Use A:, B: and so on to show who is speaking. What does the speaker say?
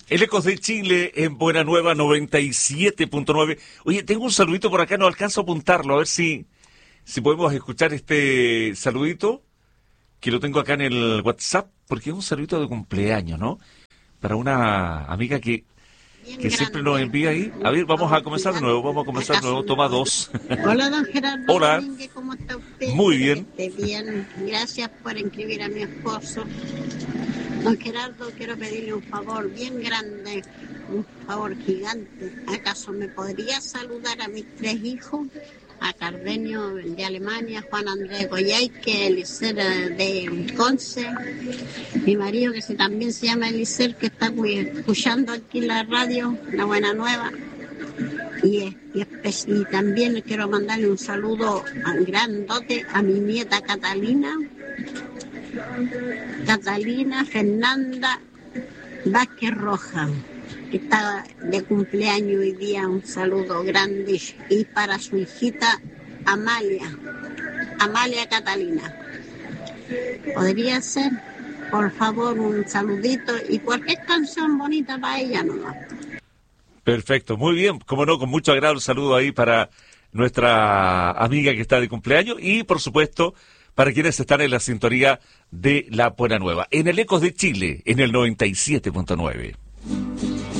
A: El Ecos de Chile en Buena Nueva 97.9. Oye, tengo un saludito por acá, no alcanzo a apuntarlo, a ver si podemos escuchar este saludito, que lo tengo acá en el WhatsApp, porque es un saludito de cumpleaños, ¿no? Para una amiga que siempre nos envía ahí. A ver, vamos a comenzar de nuevo, toma 2.
B: Hola, don Gerardo.
A: Hola.
B: Domínguez, ¿cómo está usted?
A: Muy bien.
B: Que esté bien. Gracias por inscribir a mi esposo. Don Gerardo, quiero pedirle un favor bien grande, un favor gigante. ¿Acaso me podría saludar a mis 3 hijos? A Cardenio de Alemania, Juan Andrés Goyayque, Elicer de Conce, mi marido que también se llama Elicer, que está escuchando aquí la radio, La Buena Nueva, y también le quiero mandarle un saludo grandote a mi nieta Catalina Fernanda Vázquez Roja, que está de cumpleaños hoy día. Un saludo grande, y para su hijita Amalia Catalina. ¿Podría ser, por favor, un saludito y cualquier canción bonita para ella nomás?
A: Perfecto, muy bien, como no, con mucho agrado el saludo ahí para nuestra amiga que está de cumpleaños y, por supuesto, para quienes están en la sintonía de La Buena Nueva, en el Ecos de Chile, en el 97.9.